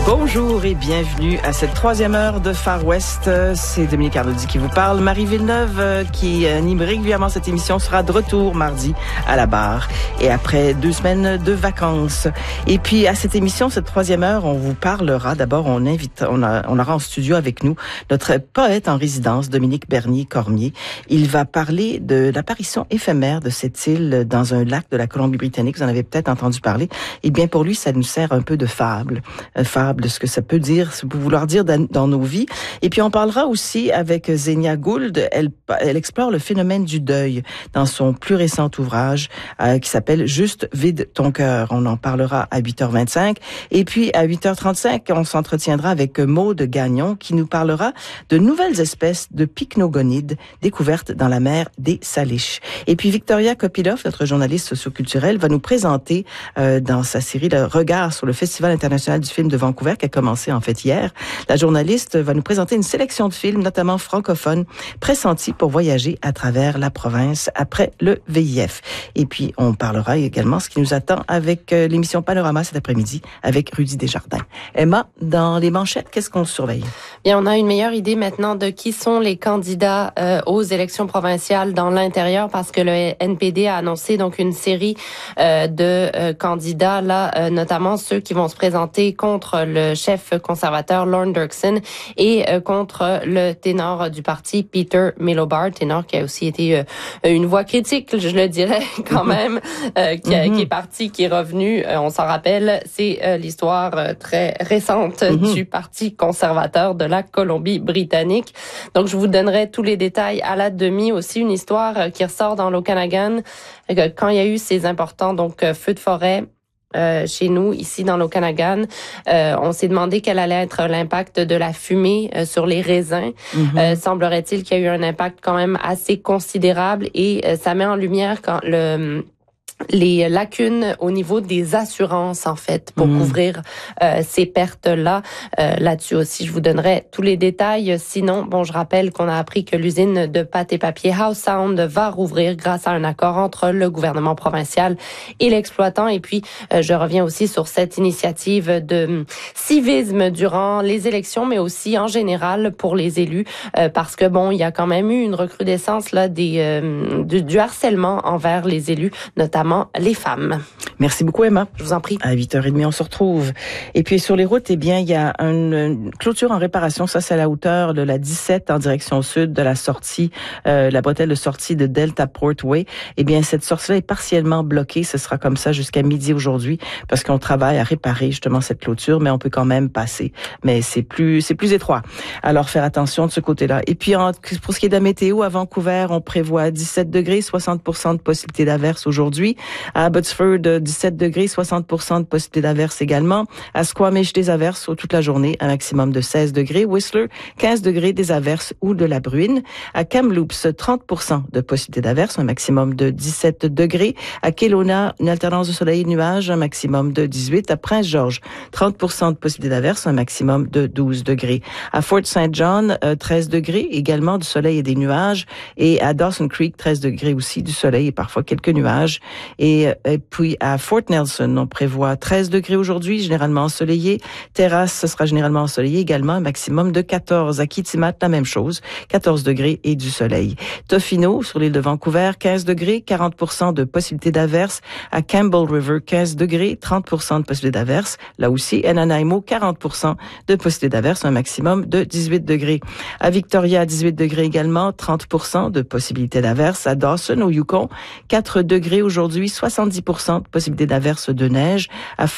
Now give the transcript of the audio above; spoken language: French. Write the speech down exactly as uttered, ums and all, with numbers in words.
Bonjour et bienvenue à cette troisième heure de Far West. C'est Dominique Arnaudi qui vous parle. Marie Villeneuve, qui anime régulièrement cette émission, sera de retour mardi à la barre et après deux semaines de vacances. Et puis à cette émission, cette troisième heure, on vous parlera d'abord, on invite, on, a, on aura en studio avec nous notre poète en résidence, Dominique Bernier-Cormier. Il va parler de l'apparition éphémère de cette île dans un lac de la Colombie-Britannique. Vous en avez peut-être entendu parler. Eh bien, pour lui, ça nous sert un peu de fable. Euh, fable de ce que ça peut dire, ce peut vouloir dire dans, dans nos vies. Et puis, on parlera aussi avec Zenia Gould. Elle, elle explore le phénomène du deuil dans son plus récent ouvrage euh, qui s'appelle « Juste vide ton cœur ». On en parlera à huit heures vingt-cinq. Et puis, à huit heures trente-cinq, on s'entretiendra avec Maude Gagnon qui nous parlera de nouvelles espèces de pycnogonides découvertes dans la mer des Salish. Et puis, Victoria Kopilov, notre journaliste socioculturelle, va nous présenter euh, dans sa série Le Regard sur le Festival international du film de Vancouver qui a commencé en fait hier. La journaliste va nous présenter une sélection de films, notamment francophones, pressentis pour voyager à travers la province après le V I F. Et puis, on parlera également ce qui nous attend avec euh, l'émission Panorama cet après-midi avec Rudy Desjardins. Emma, dans les manchettes, qu'est-ce qu'on surveille? Bien, on a une meilleure idée maintenant de qui sont les candidats euh, aux élections provinciales dans l'intérieur parce que le N P D a annoncé donc une série euh, de euh, candidats, là, euh, notamment ceux qui vont se présenter contre le chef conservateur Lorne Dirksen et euh, contre le ténor du parti Peter Milobar, ténor qui a aussi été euh, une voix critique, je le dirais quand même, euh, qui, a, mm-hmm. qui est parti, qui est revenu. Euh, on s'en rappelle, c'est euh, l'histoire euh, très récente mm-hmm. du parti conservateur de la Colombie-Britannique. Donc, je vous donnerai tous les détails à la demi. Aussi, une histoire euh, qui ressort dans l'Okanagan euh, quand il y a eu ces importants donc euh, feux de forêt. Euh, chez nous, ici dans l'Okanagan, euh, on s'est demandé quel allait être l'impact de la fumée euh, sur les raisins. Mm-hmm. Euh, semblerait-il qu'il y a eu un impact quand même assez considérable et euh, ça met en lumière quand le les lacunes au niveau des assurances, en fait, pour mmh. couvrir euh, ces pertes-là. Euh, là-dessus aussi, je vous donnerai tous les détails. Sinon, bon, je rappelle qu'on a appris que l'usine de pâte et papier House Sound va rouvrir grâce à un accord entre le gouvernement provincial et l'exploitant. Et puis, euh, je reviens aussi sur cette initiative de civisme durant les élections, mais aussi en général pour les élus, euh, parce que, bon, il y a quand même eu une recrudescence là des euh, du, du harcèlement envers les élus, notamment les femmes. Merci beaucoup, Emma. Je vous en prie. À huit heures trente, on se retrouve. Et puis, sur les routes, eh bien, il y a une, une clôture en réparation. Ça, c'est à la hauteur de la dix-sept en direction sud de la sortie, euh, la bretelle de sortie de Delta Portway. Eh bien, cette sortie-là est partiellement bloquée. Ce sera comme ça jusqu'à midi aujourd'hui parce qu'on travaille à réparer justement cette clôture, mais on peut quand même passer. Mais c'est plus, c'est plus étroit. Alors, faire attention de ce côté-là. Et puis, en, pour ce qui est de la météo, à Vancouver, on prévoit dix-sept degrés, soixante pour cent de possibilité d'averse aujourd'hui. À Abbotsford, dix-sept degrés, soixante pour cent de possibilité d'averse également. À Squamish, des averses toute la journée, un maximum de seize degrés. Whistler, quinze degrés, des averses ou de la bruine. À Kamloops, trente pour cent de possibilité d'averse, un maximum de dix-sept degrés. À Kelowna, une alternance de soleil et de nuages, un maximum de dix-huit. À Prince George, trente pour cent de possibilité d'averse, un maximum de douze degrés. À Fort Saint John, treize degrés, également du soleil et des nuages. Et à Dawson Creek, treize degrés aussi, du soleil et parfois quelques nuages. Et, et puis à Fort Nelson, on prévoit treize degrés aujourd'hui, généralement ensoleillé. Terrasse, ce sera généralement ensoleillé également, un maximum de quatorze. À Kitimat, la même chose, quatorze degrés et du soleil. Tofino, sur l'île de Vancouver, quinze degrés, quarante pour cent de possibilité d'averse. À Campbell River, quinze degrés, trente pour cent de possibilité d'averse. Là aussi, à Nanaimo, quarante pour cent de possibilité d'averse, un maximum de dix-huit degrés. À Victoria, dix-huit degrés également, trente pour cent de possibilité d'averse. À Dawson, au Yukon, quatre degrés aujourd'hui, soixante-dix pour cent de possibilité d'averse de neige. À